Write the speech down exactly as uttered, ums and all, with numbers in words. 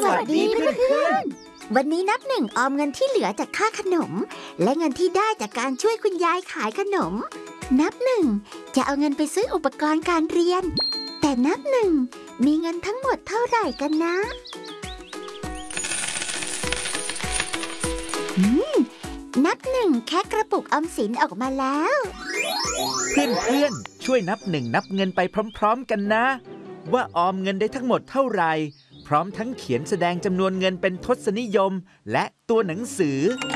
วัสดีเพื่อนๆวันนี้นับหนึ่งออมเงินที่เหลือจากค่าขนมและเงินที่ได้จากการช่วยคุณยายขายขนมนับหนึ่งจะเอาเงินไปซื้ออุปกรณ์การเรียนแต่นับหนึ่งมีเงินทั้งหมดเท่าไหร่กันนะอืมนับหนึ่งแค่กระปุกออมสินออกมาแล้วเพื่อนๆช่วยนับหนึ่งนับเงินไปพร้อมๆกันนะว่าออมเงินได้ทั้งหมดเท่าไหร่พร้อมทั้งเขียนแสดงจำนวนเงินเป็นทศนิยมและตัวหนังสือ